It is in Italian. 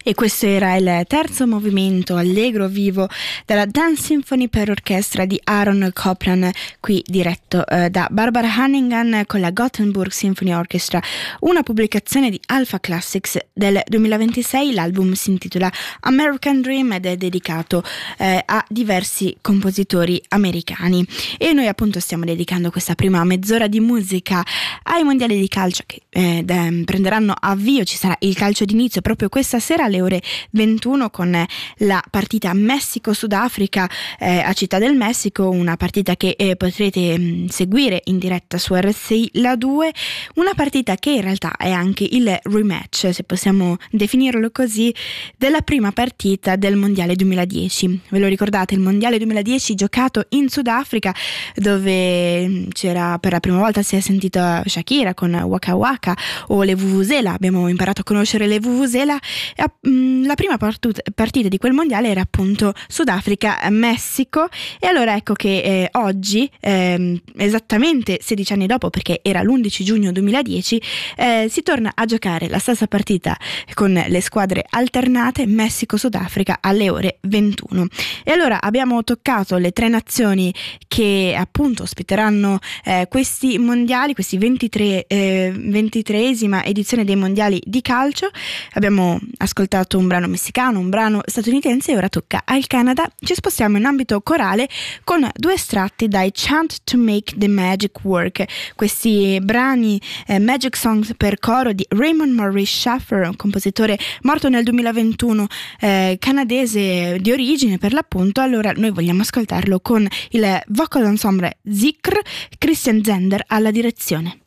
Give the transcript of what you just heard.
E questo era il terzo movimento allegro vivo della Dance Symphony per orchestra di Aaron Copland, qui diretto da Barbara Hannigan con la Gothenburg Symphony Orchestra, una pubblicazione di Alpha Classics del 2026. L'album si intitola American Dream ed è dedicato a diversi compositori americani, e noi appunto stiamo dedicando questa prima mezz'ora di musica ai mondiali di calcio che prenderanno avvio. Ci sarà il calcio d'inizio proprio questa sera alle ore 21 con la partita Messico-Sudafrica a Città del Messico, una partita che potrete seguire in diretta su RSI La 2, una partita che in realtà è anche il rematch, se possiamo definirlo così, della prima partita del Mondiale 2010. Ve lo ricordate, il Mondiale 2010 giocato in Sudafrica, dove c'era per la prima volta, si è sentito Shakira con Waka Waka o le Vuvuzela, abbiamo imparato a conoscere le Vuvuzela. La prima partita di quel mondiale era appunto Sudafrica-Messico, e allora ecco che oggi, esattamente 16 anni dopo, perché era l'11 giugno 2010, si torna a giocare la stessa partita con le squadre alternate Messico-Sudafrica alle ore 21. E allora abbiamo toccato le tre nazioni che appunto ospiteranno questi mondiali, questi 23esima edizione dei mondiali di calcio. Abbiamo ascoltato un brano messicano, un brano statunitense, e ora tocca al Canada. Ci spostiamo in ambito corale con due estratti dai Chant to Make the Magic Work, questi brani Magic Songs per coro di Raymond Maurice Shaffer, un compositore morto nel 2021, canadese di origine per l'appunto. Allora noi vogliamo ascoltarlo con il vocal ensemble Zikr, Christian Zender alla direzione.